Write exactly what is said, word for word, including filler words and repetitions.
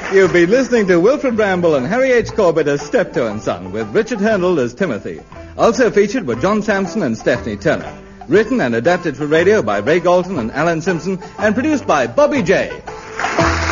You've been listening to Wilfred Bramble and Harry H. Corbett as Steptoe and Son, with Richard Hurndall as Timothy. Also featured were John Sampson and Stephanie Turner. Written and adapted for radio by Ray Galton and Alan Simpson, and produced by Bobby J.